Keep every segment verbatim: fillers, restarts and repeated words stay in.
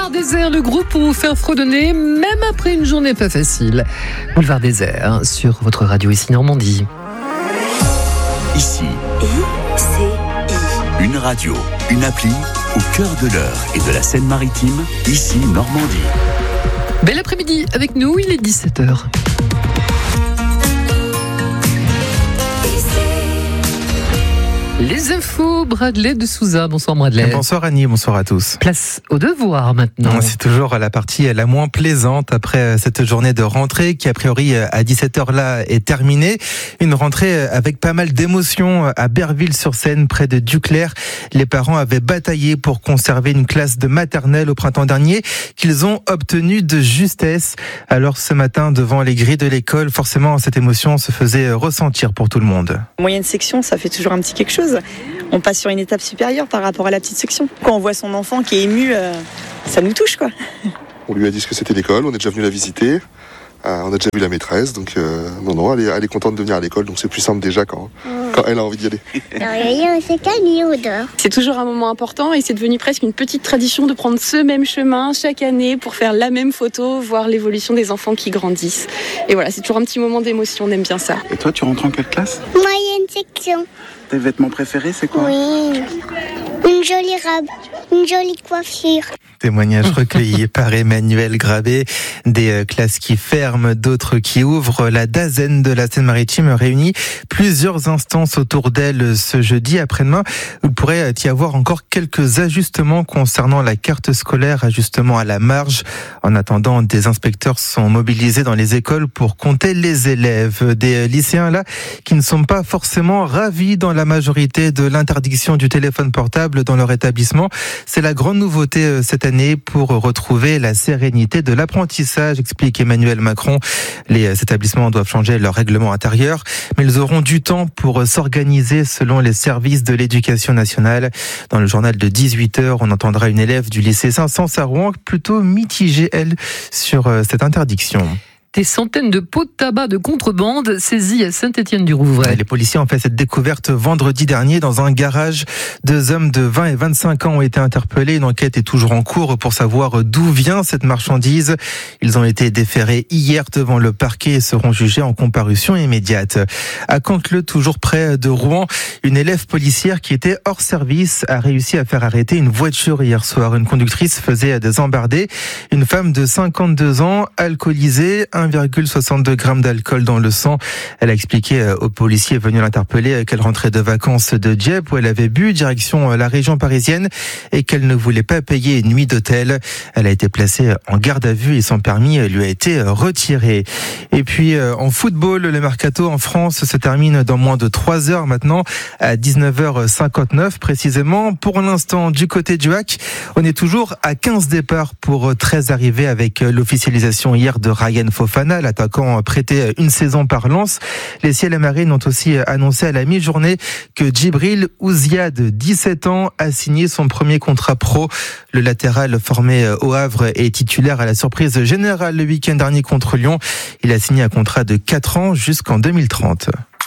Boulevard Désert, le groupe pour vous faire fredonner, même après une journée pas facile. Boulevard Désert, sur votre radio ici Normandie. Ici, I C I. Une radio, une appli au cœur de l'Eure et de la Seine-Maritime, ici Normandie. Bel après-midi avec nous, il est dix-sept heures. Les infos, Bradley de Souza. Bonsoir Bradley. Bonsoir Annie, bonsoir à tous. Place au devoir maintenant. C'est toujours la partie la moins plaisante après cette journée de rentrée qui a priori à dix-sept heures là est terminée. Une rentrée avec pas mal d'émotions à Berville-sur-Seine près de Duclair. Les parents avaient bataillé pour conserver une classe de maternelle au printemps dernier qu'ils ont obtenu de justesse. Alors ce matin devant les grilles de l'école, forcément cette émotion se faisait ressentir pour tout le monde. Moyenne section, ça fait toujours un petit quelque chose. On passe sur une étape supérieure par rapport à la petite section. Quand on voit son enfant qui est ému, euh, ça nous touche quoi. On lui a dit ce que c'était l'école, on est déjà venu la visiter, euh, on a déjà vu la maîtresse, donc euh, non, non, elle est, elle est contente de venir à l'école, donc c'est plus simple déjà quand, quand elle a envie d'y aller. C'est toujours un moment important et c'est devenu presque une petite tradition de prendre ce même chemin chaque année pour faire la même photo, voir l'évolution des enfants qui grandissent. Et voilà, c'est toujours un petit moment d'émotion, on aime bien ça. Et toi, tu rentres en quelle classe ? Moyenne section. Tes vêtements préférés, c'est quoi ? Oui, une jolie robe, une jolie coiffure. Témoignage recueilli par Emmanuel Grabé. Des classes qui ferment, d'autres qui ouvrent. La Dazen de la Seine-Maritime réunit plusieurs instances autour d'elle ce jeudi. Après-demain, il pourrait y avoir encore quelques ajustements concernant la carte scolaire, ajustements à la marge. En attendant, des inspecteurs sont mobilisés dans les écoles pour compter les élèves. Des lycéens là qui ne sont pas forcément ravis dans la majorité de l'interdiction du téléphone portable dans leur établissement. C'est la grande nouveauté cette année pour retrouver la sérénité de l'apprentissage, explique Emmanuel Macron. Les établissements doivent changer leur règlement intérieur, mais ils auront du temps pour s'organiser selon les services de l'éducation nationale. Dans le journal de dix-huit heures, on entendra une élève du lycée Saint-Saëns à Rouen plutôt mitigée, elle, sur cette interdiction. Des centaines de pots de tabac de contrebande saisis à Saint-Étienne-du-Rouvray. Les policiers ont fait cette découverte vendredi dernier dans un garage. Deux hommes de vingt et vingt-cinq ans ont été interpellés. Une enquête est toujours en cours pour savoir d'où vient cette marchandise. Ils ont été déférés hier devant le parquet et seront jugés en comparution immédiate. À Canteleu, toujours près de Rouen, une élève policière qui était hors service a réussi à faire arrêter une voiture hier soir. Une conductrice faisait des embardées. Une femme de cinquante-deux ans, alcoolisée, un virgule soixante-deux grammes d'alcool dans le sang. Elle a expliqué aux policiers venus l'interpeller qu'elle rentrait de vacances de Dieppe où elle avait bu direction la région parisienne et qu'elle ne voulait pas payer une nuit d'hôtel. Elle a été placée en garde à vue et son permis lui a été retiré. Et puis en football, le mercato en France se termine dans moins de trois heures maintenant, à dix-neuf heures cinquante-neuf précisément. Pour l'instant, du côté du H A C, on est toujours à quinze départs pour treize arrivées avec l'officialisation hier de Ryan Fofana, l'attaquant prêté une saison par Lens. Les Ciels et Marines ont aussi annoncé à la mi-journée que Djibril Ouziad, dix-sept ans, a signé son premier contrat pro. Le latéral formé au Havre est titulaire à la surprise générale le week-end dernier contre Lyon. Il a signé un contrat de quatre ans jusqu'en deux mille trente.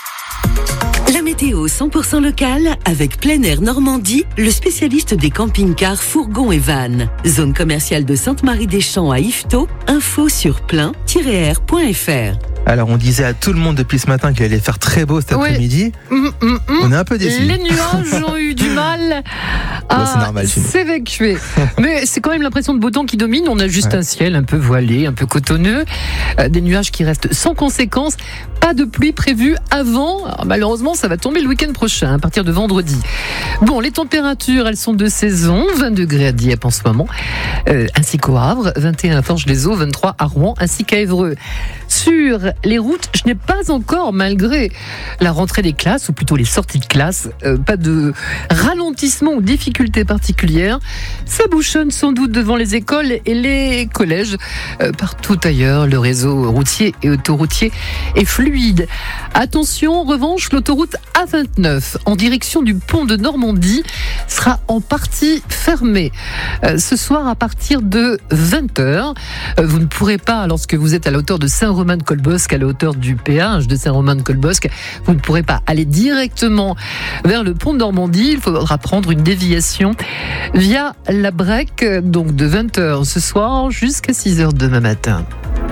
La météo cent pour cent locale avec Plein Air Normandie, le spécialiste des camping-cars, fourgons et vannes. Zone commerciale de Sainte-Marie-des-Champs à Yvetot. Info sur plein tiret air point f r. Alors on disait à tout le monde depuis ce matin qu'il allait faire très beau cet oui. après-midi. Mmh, mmh, mmh. On est un peu déçus. Les nuages ont eu du mal à ouais, c'est normal, s'évacuer. Mais c'est quand même l'impression de beau temps qui domine. On a juste ouais. un ciel un peu voilé, un peu cotonneux. Euh, des nuages qui restent sans conséquence. Pas de pluie prévue avant. Alors, malheureusement, ça va tomber le week-end prochain, à partir de vendredi. Bon, les températures, elles sont de saison. vingt degrés à Dieppe en ce moment, euh, ainsi qu'au Havre. vingt et un à Forges-les-Eaux, vingt-trois à Rouen, ainsi qu'à Évreux. Sur les routes, je n'ai pas encore, malgré la rentrée des classes, ou plutôt les sorties de classe, euh, pas de ralentissement ou difficultés particulières. Ça bouchonne sans doute devant les écoles et les collèges. Euh, partout ailleurs, le réseau routier et autoroutier est fluide. fluide. Attention, en revanche, l'autoroute A vingt-neuf en direction du pont de Normandie sera en partie fermée. Euh, ce soir, à partir de vingt heures, euh, vous ne pourrez pas, lorsque vous êtes à la hauteur de Saint-Romain-de-Colbosc, à la hauteur du péage de Saint-Romain-de-Colbosc, vous ne pourrez pas aller directement vers le pont de Normandie. Il faudra prendre une déviation via la Brec, donc de vingt heures ce soir jusqu'à six heures demain matin.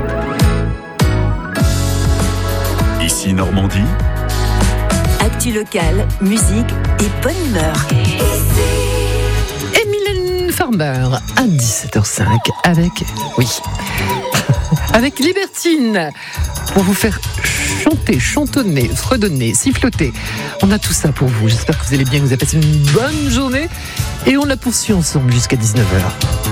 Ici Normandie. Actu locale, musique et bonne humeur. Et Mylène Farmer à dix-sept heures cinq avec, oui, avec Libertine pour vous faire chanter, chantonner, fredonner, siffloter. On a tout ça pour vous. J'espère que vous allez bien, que vous avez passé une bonne journée et on la poursuit ensemble jusqu'à dix-neuf heures.